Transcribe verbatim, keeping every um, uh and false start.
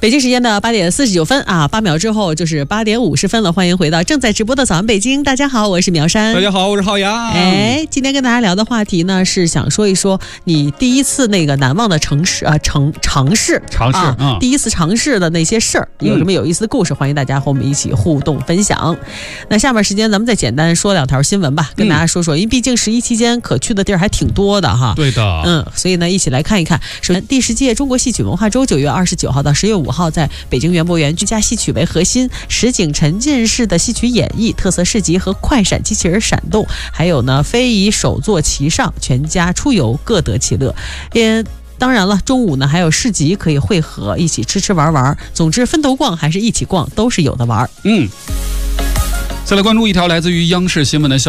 北京时间的八点四十九分啊，八秒之后就是八点五十分了。欢迎回到正在直播的早安北京，大家好，我是苗山。 大家好，我是浩洋。 哎，今天跟大家聊的话题呢，是想说一说你第一次那个难忘的城市啊，城尝试尝试、 啊嗯， 第一次尝试的那些事儿，有什么有意思的故事、嗯，欢迎大家和我们一起互动分享。那下面时间咱们再简单说两条新闻吧，跟大家说说，嗯、因为毕竟十一期间可去的地儿还挺多的哈。 对的， 嗯，所以呢，一起来看一看。首先，第十届中国戏曲文化周九月二十九号到十月五号，在北京园博园居家戏曲为核心，实景沉浸式的戏曲演绎、特色市集和快闪机器人闪动，还有呢非遗手作齐上，全家出游各得其乐。也当然了，中午呢还有市集可以汇合，一起吃吃玩玩。总之，分头逛还是一起逛，都是有的玩。 嗯，再来关注一条来自于央视新闻的消息。